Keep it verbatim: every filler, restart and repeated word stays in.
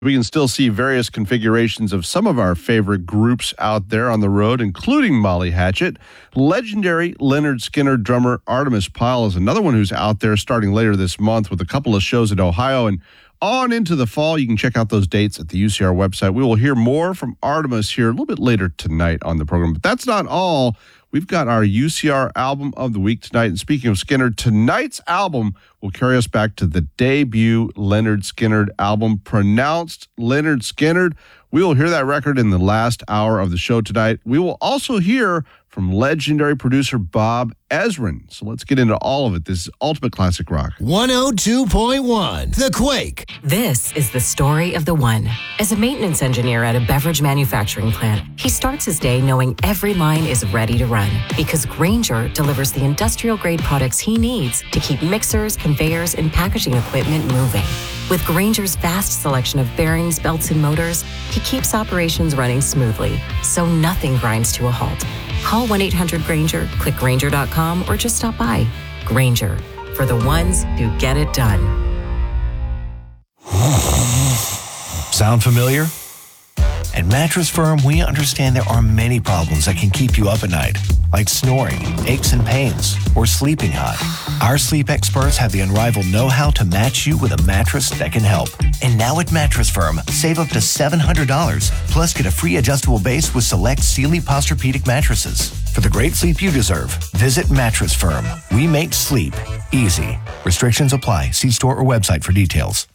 We can still see various configurations of some of our favorite groups out there on the road, including Molly Hatchet. Legendary Lynyrd Skynyrd drummer Artemis Pyle is another one who's out there starting later this month with a couple of shows in Ohio. And on into the fall, you can check out those dates at the U C R website. We will hear more from Artemis here a little bit later tonight on the program. But that's not all. We've got our U C R Album of the Week tonight. And speaking of Skynyrd, tonight's album will carry us back to the debut Lynyrd Skynyrd album, Pronounced Lynyrd Skynyrd. We will hear that record in the last hour of the show tonight. We will also hear from legendary producer Bob Ezrin. So let's get into all of it. This is Ultimate Classic Rock. one oh two point one, The Quake. This is the story of the one. As a maintenance engineer at a beverage manufacturing plant, he starts his day knowing every line is ready to run because Grainger delivers the industrial-grade products he needs to keep mixers, conveyors, and packaging equipment moving. With Grainger's vast selection of bearings, belts, and motors, he keeps operations running smoothly, so nothing grinds to a halt. Call one eight hundred Grainger, click Grainger dot com, or just stop by. Grainger, for the ones who get it done. Sound familiar? At Mattress Firm, we understand there are many problems that can keep you up at night, like snoring, aches and pains, or sleeping hot. Our sleep experts have the unrivaled know-how to match you with a mattress that can help. And now at Mattress Firm, save up to seven hundred dollars, plus get a free adjustable base with select Sealy Posturepedic mattresses. For the great sleep you deserve, visit Mattress Firm. We make sleep easy. Restrictions apply. See store or website for details.